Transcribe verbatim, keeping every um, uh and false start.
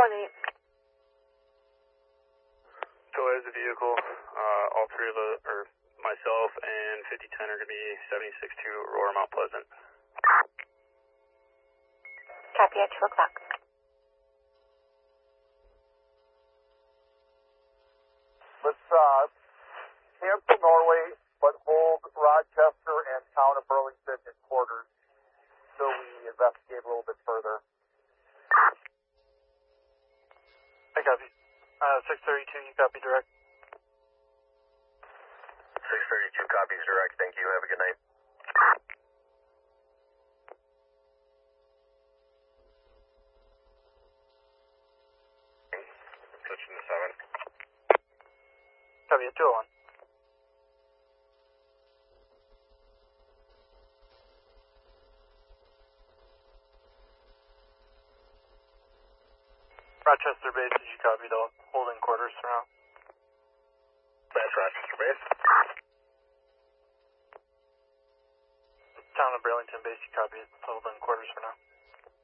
one eight. So as a vehicle, uh, all three of us, or myself and fifty ten are going to be seventy-six two Aurora Mount Pleasant. Copy at two o'clock. Let's uh, cancel Norway, but hold Rochester and town of Burlington in quarters until we investigate a little bit further. I copy. Uh, six thirty-two, you copy direct. six thirty-two copies direct. Thank you. Have a good night. Switching to seven. Copy at two oh one. Rochester base, did you copy the holding quarters for now? That's Rochester base. Town of Burlington base, you copy holding quarters for now.